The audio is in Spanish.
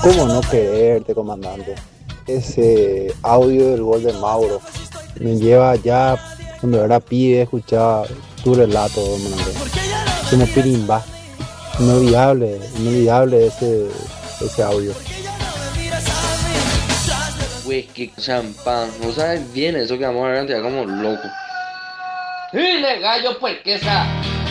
¿Cómo no quererte, comandante? Ese audio del gol de Mauro me lleva ya cuando era pibe, escuchaba tu relato, comandante. Como pirimba, inolvidable, inolvidable ese audio. Whisky, champán, ¿no sabes bien eso que vamos a ver ya como loco? ¡Dile, gallo, pues, que esa!